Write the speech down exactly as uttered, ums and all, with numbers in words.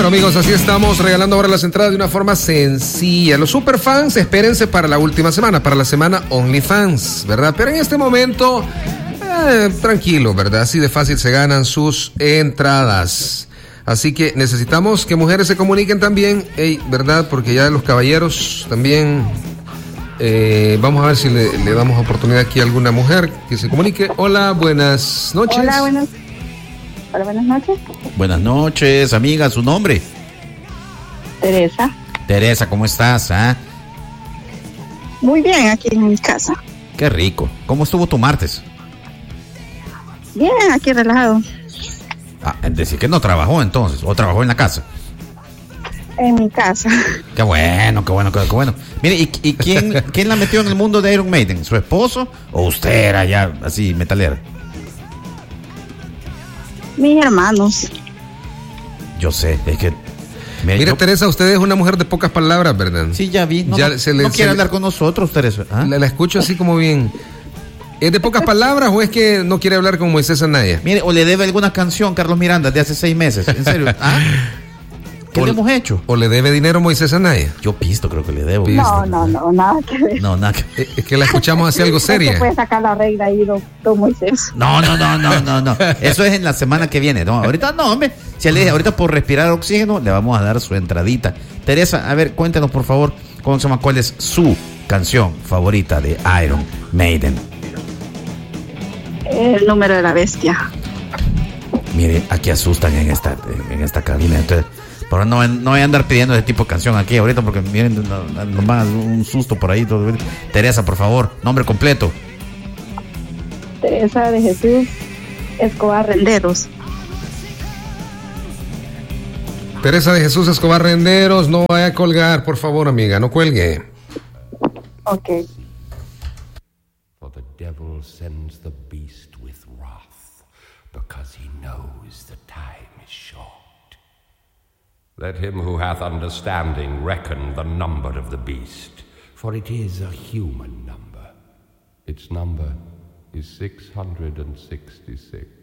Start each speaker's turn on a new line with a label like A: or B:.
A: amigos, así estamos regalando ahora las entradas de una forma sencilla. Los superfans, espérense para la última semana, para la semana OnlyFans, ¿verdad? Pero en este momento, eh, tranquilo, ¿verdad? Así de fácil se ganan sus entradas. Así que necesitamos que mujeres se comuniquen también, hey, ¿verdad? Porque ya los caballeros también, eh, vamos a ver si le, le damos oportunidad aquí a alguna mujer que se comunique. Hola, buenas noches.
B: Hola, buenas, hola, buenas noches.
C: Buenas noches, amiga, ¿su nombre?
B: Teresa.
C: Teresa, ¿cómo estás? ¿Ah?
B: Muy bien, aquí en mi casa.
C: Qué rico. ¿Cómo estuvo tu martes?
B: Bien, aquí relajado.
C: Ah, decir que no trabajó entonces, o trabajó en la casa.
B: En mi casa.
C: Qué bueno, qué bueno, qué, qué bueno. Mire, ¿y, y quién, quién la metió en el mundo de Iron Maiden? ¿Su esposo o usted era ya así metalera?
B: Mis hermanos.
C: Yo sé, es que...
A: Mire, Mira, yo... Teresa, usted es una mujer de pocas palabras, ¿verdad?
C: Sí, ya vi. No,
A: ya
C: no,
A: se le,
C: no quiere
A: se
C: hablar
A: le...
C: con nosotros, Teresa. ¿Ah?
A: La, la escucho así como bien... ¿Es de pocas palabras o es que no quiere hablar con Moisés Anaya?
C: Mire, o le debe alguna canción Carlos Miranda de hace seis meses, en serio. ¿Ah? ¿Qué o, le hemos hecho?
A: ¿O le debe dinero Moisés Anaya?
C: Yo pisto, creo que le debo.
B: No, no, no, nada que ver.
C: No, nada que ver.
A: Es que la escuchamos así algo seria.
B: No puede sacar la regla ahí, don, don Moisés.
C: No, no, no, no, no, no. Eso es en la semana que viene. No, ahorita no, hombre. Si le dije, ahorita por respirar oxígeno, le vamos a dar su entradita. Teresa, a ver, cuéntenos, por favor, ¿cómo se llama? ¿Cuál es su canción favorita de Iron Maiden?
B: El número de la bestia.
C: Mire, aquí asustan en esta en esta cabina. Entonces, pero no, no voy a andar pidiendo ese tipo de canción aquí ahorita porque miren, nos van a dar un susto por ahí. Todo. Teresa, por favor, nombre completo.
B: Teresa de Jesús Escobar Renderos.
A: Teresa de Jesús Escobar Renderos, no vaya a colgar, por favor, amiga, no cuelgue.
B: Ok.
D: For the devil sends the beast with wrath, because he knows the time is short. Let him who hath understanding reckon the number of the beast, for it is a human number. Its number is six hundred sixty-six.